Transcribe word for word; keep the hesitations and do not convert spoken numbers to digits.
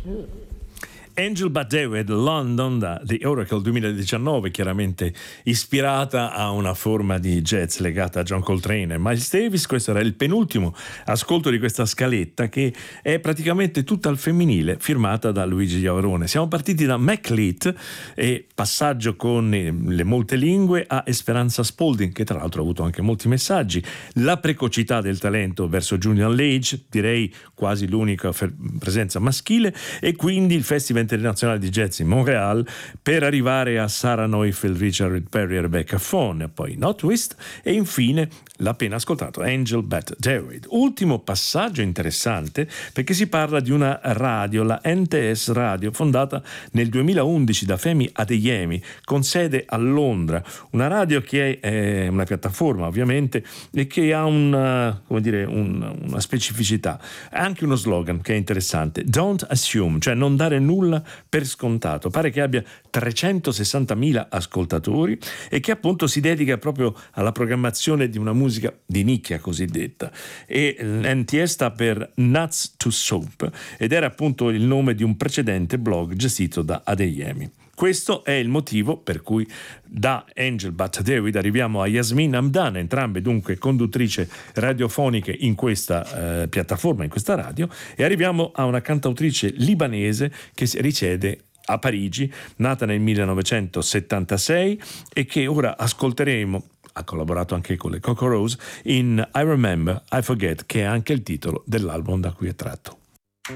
Angel But David, London, da The Oracle duemiladiciannove, chiaramente ispirata a una forma di jazz legata a John Coltrane e Miles Davis. Questo era il penultimo ascolto di questa scaletta, che è praticamente tutta al femminile, firmata da Luigi Iavarone. Siamo partiti da McLeod e passaggio con le molte lingue a Esperanza Spalding, che tra l'altro ha avuto anche molti messaggi. La precocità del talento verso Julian Lage, direi quasi l'unica fer- presenza maschile, e quindi il Festival Internazionale di Jazz in Montreal, per arrivare a Sarah Neufeld, Richard Perry e Rebecca Fon, poi Not Twist e infine l'appena ascoltato Angel Bat David. Ultimo passaggio interessante, perché si parla di una radio, la N T S Radio, fondata nel duemilaundici da Femi Adeyemi, con sede a Londra, una radio che è una piattaforma ovviamente e che ha una, come dire, un, una specificità, anche uno slogan che è interessante: Don't assume, cioè non dare nulla per scontato. Pare che abbia trecentosessantamila ascoltatori e che appunto si dedica proprio alla programmazione di una musica di nicchia cosiddetta, e N T S sta per Nuts to Soap ed era appunto il nome di un precedente blog gestito da Adeyemi. Questo è il motivo per cui da Angel But David arriviamo a Yasmin Hamdan, entrambe dunque conduttrice radiofoniche in questa eh, piattaforma, in questa radio, e arriviamo a una cantautrice libanese che si risiede a Parigi, nata nel millenovecentosettantasei e che ora ascolteremo. Ha collaborato anche con le Coco Rose in I Remember, I Forget, che è anche il titolo dell'album da cui è tratto.